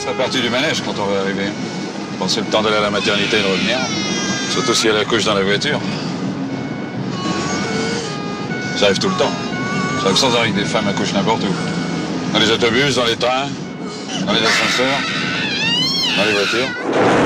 Ça fait partie du manège quand on va arriver. Penser le temps d'aller à la maternité et de revenir. Surtout si elle accouche dans la voiture. Ça arrive tout le temps. Ça arrive sans arrêt que des femmes accouchent n'importe où. Dans les autobus, dans les trains, dans les ascenseurs, dans les voitures.